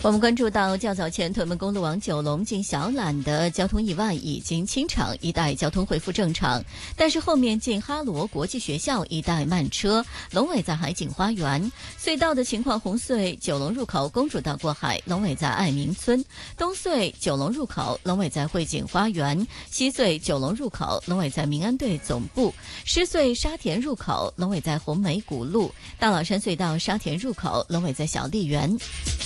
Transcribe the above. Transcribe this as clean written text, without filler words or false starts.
我们关注到较早前屯门公路往九龙进小榄的交通意外已经清场，一带交通恢复正常，但是后面进哈罗国际学校一带慢车，龙尾在海景花园隧道的情况，红隧九龙入口公主道过海，龙尾在爱民村；东隧九龙入口龙尾在汇景花园，西隧九龙入口龙尾在民安队总部，狮隧沙田入口龙尾在红梅谷路，大老山隧道沙田入口龙尾在小丽园。